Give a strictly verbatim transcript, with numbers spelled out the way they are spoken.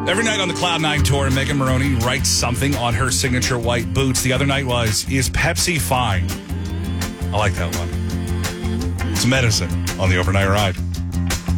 Every night on the Cloud Nine Tour, Megan Maroney writes something on her signature white boots. The other night was, is Pepsi fine? I like that one. It's medicine on the overnight ride.